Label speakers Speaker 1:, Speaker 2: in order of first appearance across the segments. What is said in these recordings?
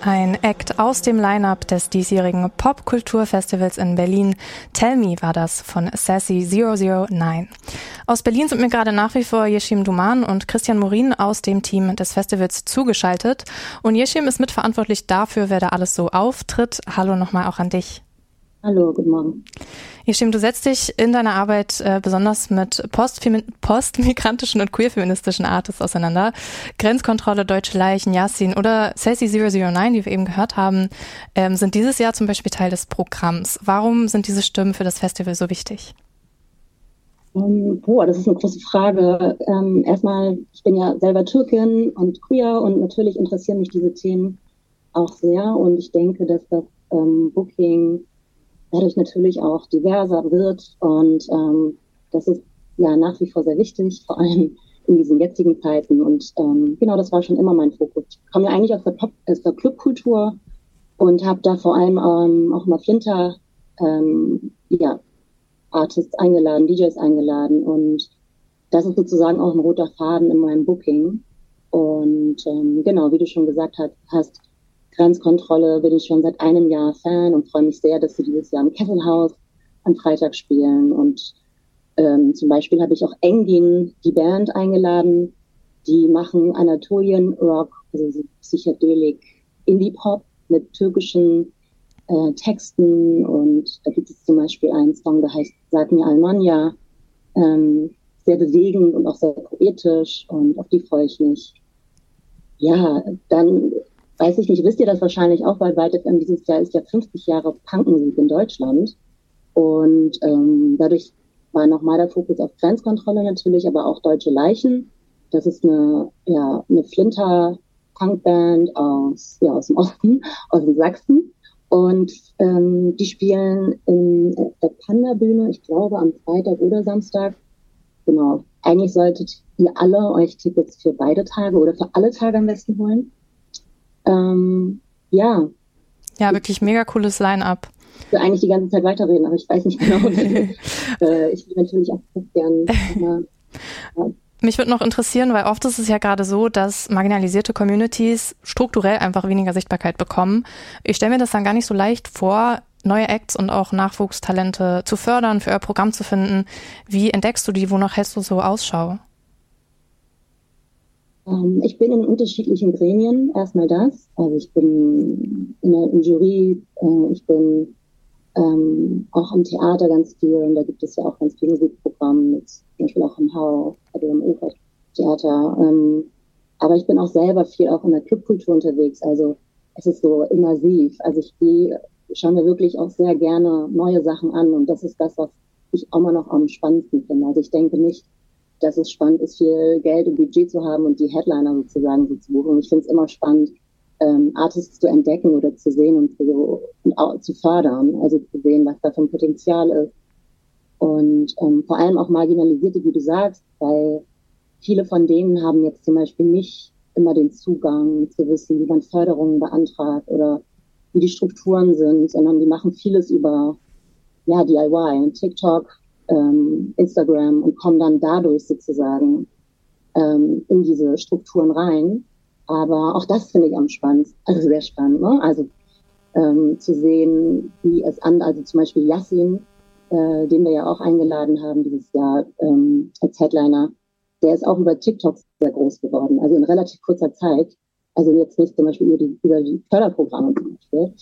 Speaker 1: Ein Act aus dem Line-Up des diesjährigen Popkulturfestivals in Berlin. Tell Me war das von Sassy 009. Aus Berlin sind mir gerade nach wie vor Yeşim Duman und Christian Morin aus dem Team des Festivals zugeschaltet. Und Yeşim ist mitverantwortlich dafür, wer da alles so auftritt. Hallo nochmal auch an dich.
Speaker 2: Hallo, guten Morgen.
Speaker 1: Yeşim, du setzt dich in deiner Arbeit besonders mit postmigrantischen und queerfeministischen Artists auseinander. Grenzkontrolle, Deutsche Leichen, Yasin oder Sassy 009, die wir eben gehört haben, sind dieses Jahr zum Beispiel Teil des Programms. Warum sind diese Stimmen für das Festival so wichtig?
Speaker 2: Das ist eine große Frage. Erstmal, ich bin ja selber Türkin und queer und natürlich interessieren mich diese Themen auch sehr. Und ich denke, dass das Booking dadurch natürlich auch diverser wird und das ist ja nach wie vor sehr wichtig, vor allem in diesen jetzigen Zeiten und genau, das war schon immer mein Fokus. Ich komme ja eigentlich aus der Clubkultur und habe da vor allem auch mal Flinter Artists eingeladen, DJs eingeladen und das ist sozusagen auch ein roter Faden in meinem Booking und genau, wie du schon gesagt hast, Grenzkontrolle bin ich schon seit einem Jahr Fan und freue mich sehr, dass sie dieses Jahr im Kesselhaus am Freitag spielen. Und zum Beispiel habe ich auch Engin, die Band, eingeladen. Die machen Anatolien Rock, also so Psychedelik, Indie-Pop mit türkischen Texten. Und da gibt es zum Beispiel einen Song, der heißt Sag mir Almanya. Sehr bewegend und auch sehr poetisch und auf die freue ich mich. Ja, dann weiß ich nicht, wisst ihr das wahrscheinlich auch, weil WaldFM dieses Jahr ist ja 50 Jahre Punkmusik in Deutschland und dadurch war nochmal der Fokus auf Grenzkontrolle natürlich, aber auch Deutsche Leichen. Das ist eine Flinter-Punkband aus dem Osten, aus dem Sachsen und die spielen in der Panda-Bühne, ich glaube am Freitag oder Samstag. Genau, eigentlich solltet ihr alle euch Tickets für beide Tage oder für alle Tage am besten holen.
Speaker 1: Ja, wirklich mega cooles Line-Up.
Speaker 2: Ich will eigentlich die ganze Zeit weiterreden, aber ich weiß nicht genau. Ich will natürlich auch gern.
Speaker 1: Mich würde noch interessieren, weil oft ist es ja gerade so, dass marginalisierte Communities strukturell einfach weniger Sichtbarkeit bekommen. Ich stelle mir das dann gar nicht so leicht vor, neue Acts und auch Nachwuchstalente zu fördern, für euer Programm zu finden. Wie entdeckst du die? Wonach hältst du so Ausschau?
Speaker 2: Ich bin in unterschiedlichen Gremien, erstmal das. Also ich bin in der Jury, ich bin auch am Theater ganz viel und da gibt es ja auch ganz viele Musikprogramme, zum Beispiel auch im Hau, also im Ufertheater. Aber ich bin auch selber viel auch in der Clubkultur unterwegs, also es ist so immersiv. Also ich schaue mir wirklich auch sehr gerne neue Sachen an und das ist das, was ich auch immer noch am spannendsten finde. Also ich denke nicht, dass es spannend ist, viel Geld und Budget zu haben und die Headliner sozusagen so zu buchen. Ich finde es immer spannend, Artists zu entdecken oder zu sehen und zu fördern, also zu sehen, was da für ein Potenzial ist. Und vor allem auch Marginalisierte, wie du sagst, weil viele von denen haben jetzt zum Beispiel nicht immer den Zugang zu wissen, wie man Förderungen beantragt oder wie die Strukturen sind, sondern die machen vieles über DIY, TikTok, Instagram und kommen dann dadurch sozusagen in diese Strukturen rein. Aber auch das finde ich am spannendsten, also sehr spannend, ne? Also zu sehen, wie es also zum Beispiel Yasin, den wir ja auch eingeladen haben dieses Jahr als Headliner, der ist auch über TikTok sehr groß geworden, also in relativ kurzer Zeit. Also jetzt nicht zum Beispiel über die Förderprogramme zum Beispiel.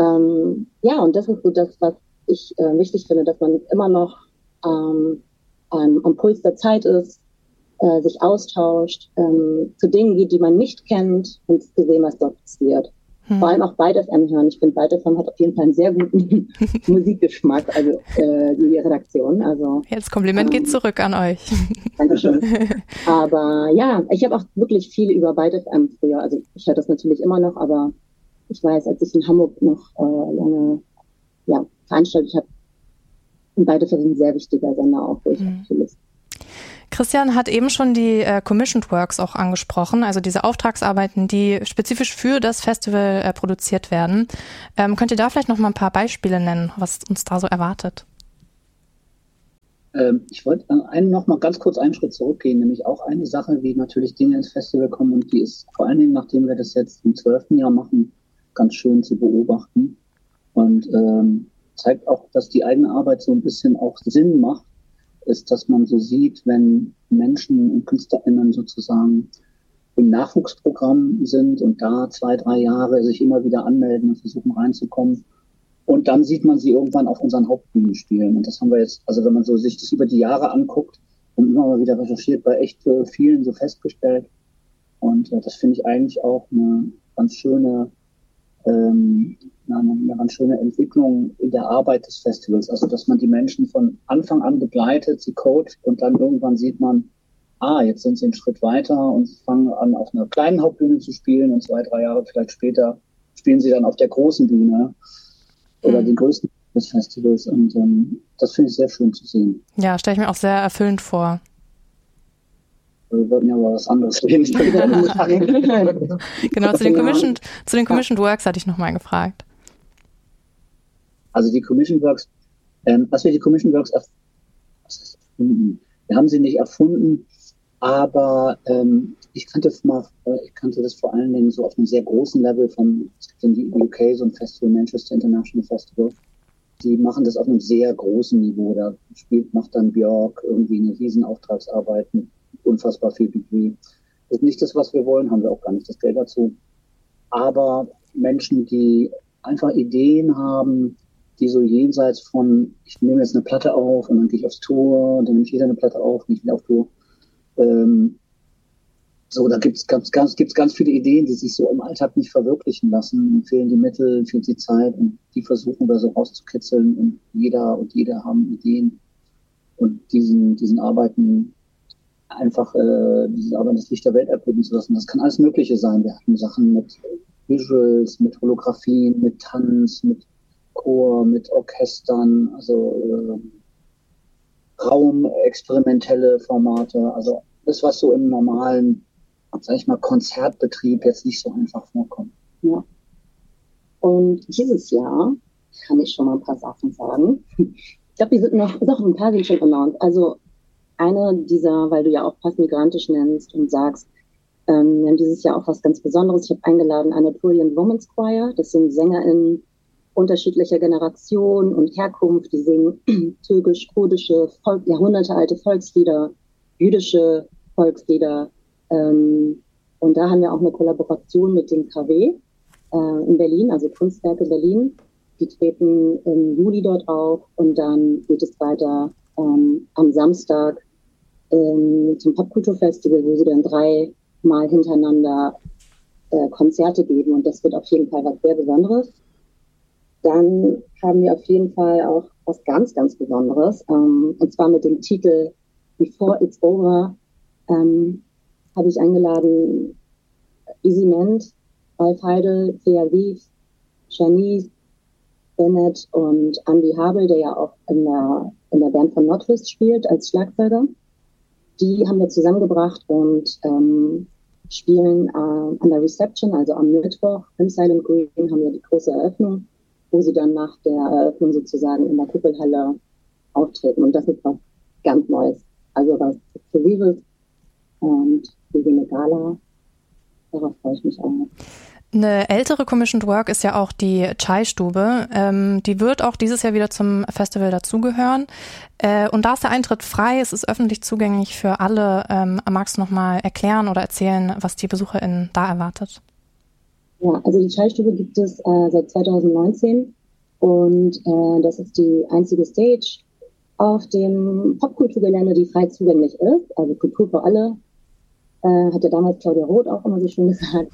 Speaker 2: Und das ist so das, was ich wichtig finde, dass man immer noch am Puls der Zeit ist, sich austauscht, zu Dingen geht, die man nicht kennt und zu sehen, was dort passiert. Vor allem auch WaldFM hören. Ich finde, WaldFM hat auf jeden Fall einen sehr guten Musikgeschmack, also die Redaktion. Also
Speaker 1: jetzt Kompliment geht zurück an euch.
Speaker 2: Dankeschön. Aber ja, ich habe auch wirklich viel über WaldFM früher. Also ich höre das natürlich immer noch, aber ich weiß, als ich in Hamburg noch lange veranstaltet habe, und WaldFM ist ein sehr wichtiger Sender auch, wo ich viel ist.
Speaker 1: Christian hat eben schon die Commissioned Works auch angesprochen, also diese Auftragsarbeiten, die spezifisch für das Festival produziert werden. Könnt ihr da vielleicht noch mal ein paar Beispiele nennen, was uns da so erwartet?
Speaker 3: Ich wollte noch mal ganz kurz einen Schritt zurückgehen, nämlich auch eine Sache, wie natürlich Dinge ins Festival kommen und die ist vor allen Dingen, nachdem wir das jetzt im 12. Jahr machen, ganz schön zu beobachten und zeigt auch, dass die eigene Arbeit so ein bisschen auch Sinn macht, ist, dass man so sieht, wenn Menschen und KünstlerInnen sozusagen im Nachwuchsprogramm sind und da 2-3 Jahre sich immer wieder anmelden und versuchen reinzukommen. Und dann sieht man sie irgendwann auf unseren Hauptbühnen spielen. Und das haben wir jetzt, also wenn man so sich das über die Jahre anguckt und immer mal wieder recherchiert, bei echt vielen so festgestellt. Und das finde ich eigentlich auch eine ganz schöne eine ganz schöne Entwicklung in der Arbeit des Festivals. Also, dass man die Menschen von Anfang an begleitet, sie coacht und dann irgendwann sieht man, jetzt sind sie einen Schritt weiter und fangen an, auf einer kleinen Hauptbühne zu spielen und 2-3 Jahre vielleicht später spielen sie dann auf der großen Bühne oder den größten des Festivals. Und das finde ich sehr schön zu sehen.
Speaker 1: Ja, stelle ich mir auch sehr erfüllend vor.
Speaker 3: Wir wollten ja aber was anderes reden.
Speaker 1: Genau, zu den Commissioned Works hatte ich nochmal gefragt.
Speaker 3: Also die Commissioned Works, was wir die Commissioned Works erfunden? Wir haben sie nicht erfunden, aber ich kannte das vor allen Dingen so auf einem sehr großen Level es gibt in die UK so ein Festival, Manchester International Festival. Die machen das auf einem sehr großen Niveau. Da macht dann Björk irgendwie eine Riesenauftragsarbeit mit unfassbar viel Budget. Das ist nicht das, was wir wollen, haben wir auch gar nicht das Geld dazu. Aber Menschen, die einfach Ideen haben, die so jenseits von, ich nehme jetzt eine Platte auf und dann gehe ich aufs Tour und dann nehme ich wieder eine Platte auf und ich wieder auf Tour. Da gibt's ganz viele Ideen, die sich so im Alltag nicht verwirklichen lassen. Und fehlen die Mittel, fehlt die Zeit und die versuchen wir so rauszukitzeln und jede haben Ideen und diesen Arbeiten einfach das Licht der Welt erblicken zu lassen. Das kann alles Mögliche sein. Wir hatten Sachen mit Visuals, mit Holographien, mit Tanz, mit Chor, mit Orchestern, also raumexperimentelle Formate, also das, was so im normalen, sag ich mal, Konzertbetrieb jetzt nicht so einfach vorkommt.
Speaker 2: Ja. Und dieses Jahr kann ich schon mal ein paar Sachen sagen. Ich glaube, die sind ein paar sind schon announced. Also eine dieser, weil du ja auch fast migrantisch nennst und sagst, wir haben dieses Jahr auch was ganz Besonderes. Ich habe eingeladen Anatolian Women's Choir. Das sind SängerInnen unterschiedlicher Generation und Herkunft. Die singen türkisch, kurdische, jahrhundertealte Volkslieder, jüdische Volkslieder. Und da haben wir auch eine Kollaboration mit dem KW in Berlin, also Kunstwerke Berlin. Die treten im Juli dort auf und dann geht es weiter am Samstag zum Popkulturfestival, wo sie dann 3 Mal hintereinander Konzerte geben. Und das wird auf jeden Fall was sehr Besonderes. Dann haben wir auf jeden Fall auch was ganz, ganz Besonderes. Und zwar mit dem Titel Before It's Over habe ich eingeladen Easy Ment, Ralf Heidel, Thea Wief, Shanice, Bennett und Andy Habel, der ja auch in der Band von Nordwest spielt als Schlagzeuger. Die haben wir zusammengebracht und spielen an der Reception, also am Mittwoch im Silent Green haben wir die große Eröffnung, wo sie dann nach der Eröffnung sozusagen in der Kuppelhalle auftreten. Und das ist was ganz Neues. Also was Exklusives und wie eine Gala. Darauf freue ich mich auch.
Speaker 1: Eine ältere Commissioned Work ist ja auch die Chai-Stube. Die wird auch dieses Jahr wieder zum Festival dazugehören. Und da ist der Eintritt frei, es ist öffentlich zugänglich für alle. Magst du noch mal erklären oder erzählen, was die BesucherInnen da erwartet?
Speaker 2: Ja, also die Chai-Stube gibt es seit 2019 und das ist die einzige Stage auf dem Popkulturgelände, die frei zugänglich ist. Also Kultur für alle, hat ja damals Claudia Roth auch immer so schön gesagt.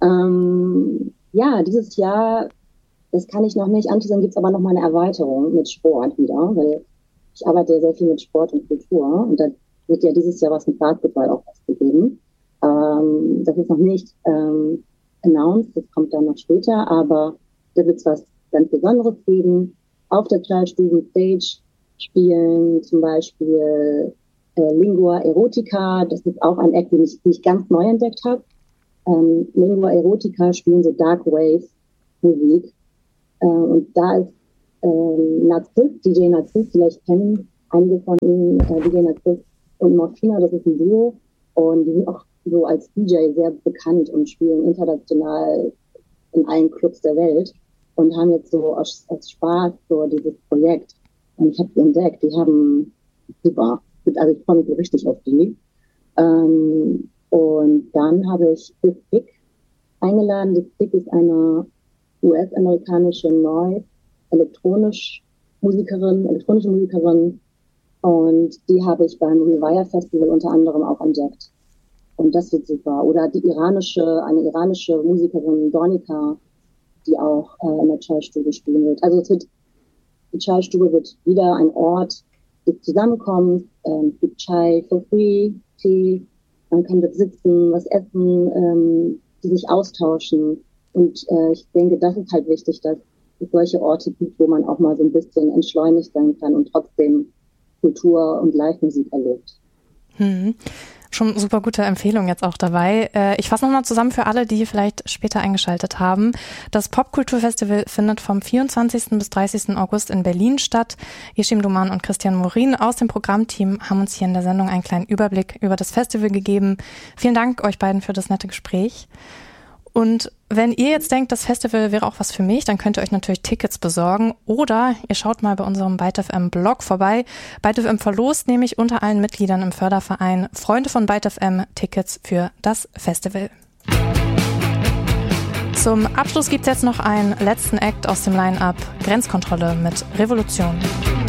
Speaker 2: Dieses Jahr, das kann ich noch nicht anteasern, gibt es aber noch mal eine Erweiterung mit Sport wieder, weil ich arbeite ja sehr viel mit Sport und Kultur und da wird ja dieses Jahr was mit Basketball auch ausgegeben. Das ist noch nicht announced, das kommt dann noch später, aber da wird es was ganz Besonderes geben. Auf der Chai-Stuben-Stage spielen zum Beispiel Lingua Erotica, das ist auch ein Act, den ich ganz neu entdeckt habe. Lingua Erotica spielen so Dark Wave Musik. Und da ist Narziss, DJ Narziss, vielleicht kennen einige von Ihnen DJ Narziss und Morphina, das ist ein Duo. Und die sind auch so als DJ sehr bekannt und spielen international in allen Clubs der Welt und haben jetzt so aus Spaß so dieses Projekt. Und ich habe die entdeckt, die haben super, also ich freue mich so richtig auf die. Und dann habe ich Big Big eingeladen. Big Big ist eine US-amerikanische elektronische Musikerin. Und die habe ich beim Rewire Festival unter anderem auch entdeckt. Und das wird super. Oder eine iranische Musikerin, Dornika, die auch in der Chai-Stube spielen wird. Also die Chai-Stube wird wieder ein Ort, wo zusammenkommt, es gibt Chai for free, Tee, man kann dort sitzen, was essen, die sich austauschen. Und ich denke, das ist halt wichtig, dass es solche Orte gibt, wo man auch mal so ein bisschen entschleunigt sein kann und trotzdem Kultur und Live-Musik erlebt.
Speaker 1: Schon super gute Empfehlung jetzt auch dabei. Ich fasse nochmal zusammen für alle, die vielleicht später eingeschaltet haben. Das Popkulturfestival findet vom 24. bis 30. August in Berlin statt. Yeşim Duman und Christian Morin aus dem Programmteam haben uns hier in der Sendung einen kleinen Überblick über das Festival gegeben. Vielen Dank euch beiden für das nette Gespräch. Und wenn ihr jetzt denkt, das Festival wäre auch was für mich, dann könnt ihr euch natürlich Tickets besorgen oder ihr schaut mal bei unserem ByteFM Blog vorbei. ByteFM verlost nämlich unter allen Mitgliedern im Förderverein Freunde von ByteFM Tickets für das Festival. Zum Abschluss gibt's jetzt noch einen letzten Act aus dem Line-Up, Grenzkontrolle mit Revolution.